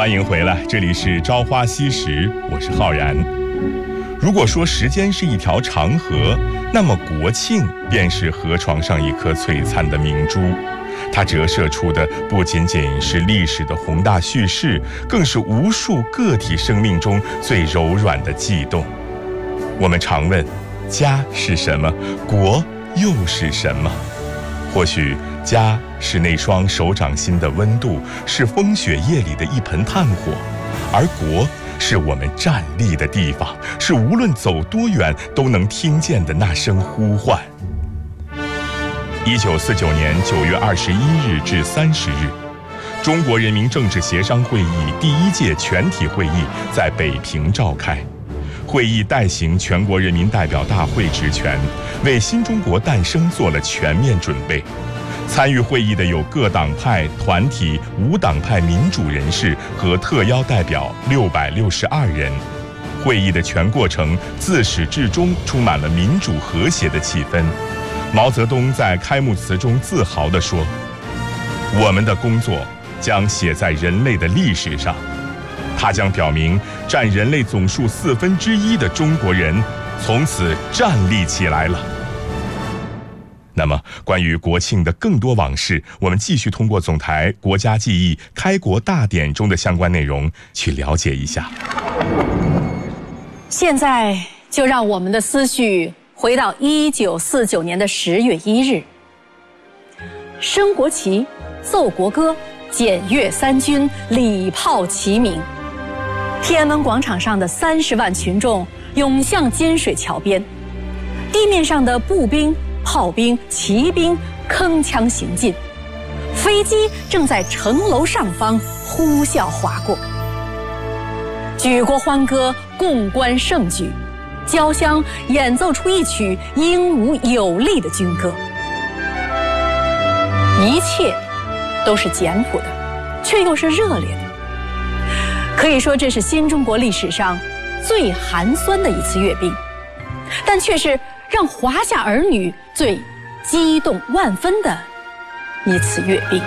欢迎回来，这里是朝花夕拾，我是浩然。如果说时间是一条长河，那么国庆便是河床上一颗璀璨的明珠。它折射出的不仅仅是历史的宏大叙事，更是无数个体生命中最柔软的悸动。我们常问，家是什么？国又是什么？或许家是那双手掌心的温度，是风雪夜里的一盆炭火，而国是我们站立的地方，是无论走多远都能听见的那声呼唤。1949年9月21日至30日，中国人民政治协商会议第1届全体会议在北平召开。会议代行全国人民代表大会职权，为新中国诞生做了全面准备。参与会议的有各党派、团体、无党派民主人士和特邀代表662人。会议的全过程自始至终充满了民主和谐的气氛。毛泽东在开幕词中自豪地说：“我们的工作将写在人类的历史上。”它将表明，占人类总数1/4的中国人从此站立起来了。那么，关于国庆的更多往事，我们继续通过总台国家记忆开国大典中的相关内容去了解一下。 现在就让我们的思绪回到1949年的10月1日，升国旗、奏国歌、检阅三军，礼炮齐鸣。天安门广场上的30万群众涌向尖水桥边，地面上的步兵、炮兵、骑兵铿锵行进，飞机正在城楼上方呼啸划过。举国欢歌，共观盛举，交响演奏出一曲英武有力的军歌。一切都是简朴的，却又是热烈的。可以说，这是新中国历史上最寒酸的一次阅兵，但却是让华夏儿女最激动万分的一次阅兵。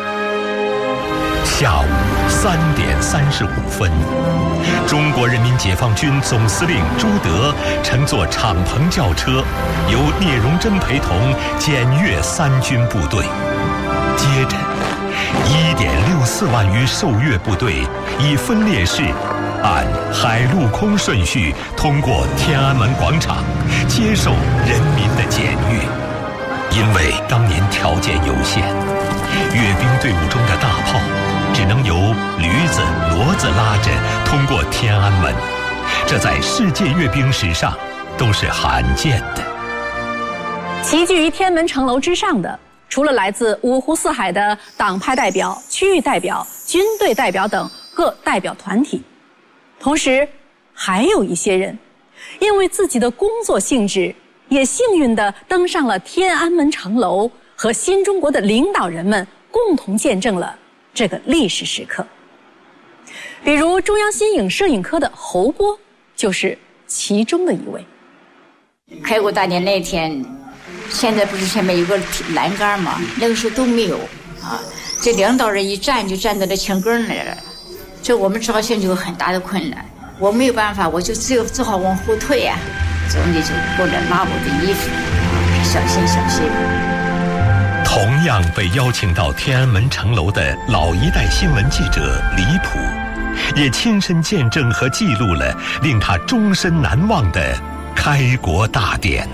下午3点35分，中国人民解放军总司令朱德乘坐敞篷轿车，由聂荣臻陪同检阅三军部队。接着1.64万余受阅部队以分列式按海陆空顺序通过天安门广场，接受人民的检阅。因为当年条件有限，阅兵队伍中的大炮只能由驴子、骡子拉着通过天安门，这在世界阅兵史上都是罕见的。 齐聚于天安门城楼之上的，除了来自五湖四海的党派代表、区域代表、军队代表等各代表团体，同时还有一些人因为自己的工作性质，也幸运地登上了天安门城楼，和新中国的领导人们共同见证了这个历史时刻。比如中央新影摄影科的侯波就是其中的一位。 开国大典那天，现在不是前面有个栏杆吗？那个时候都没有啊，这领导人一站就站在这墙根那了，这我们执行就有很大的困难。我没有办法，我就只好往后退呀，总得就过来拉我的衣服，小心小心。 同样被邀请到天安门城楼的老一代新闻记者李普，也亲身见证和记录了令他终身难忘的开国大典。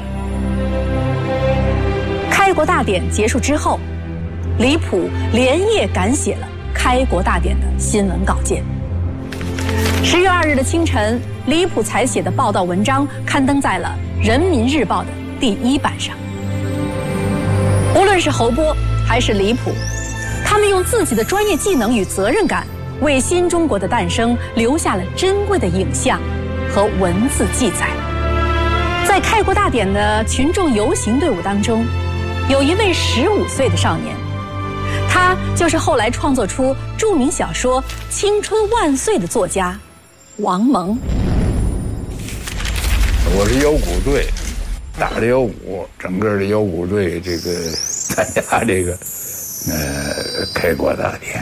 开国大典结束之后，李普连夜赶写了开国大典的新闻稿件。10月2日的清晨，李普采写的报道文章刊登在了《人民日报》的第1版上。无论是侯波还是李普，他们用自己的专业技能与责任感，为新中国的诞生留下了珍贵的影像和文字记载。在开国大典的群众游行队伍当中，有一位15岁的少年，他就是后来创作出著名小说《青春万岁》的作家王蒙。 我是腰鼓队，打着腰鼓，整个的腰鼓队这个参加这个开国大典。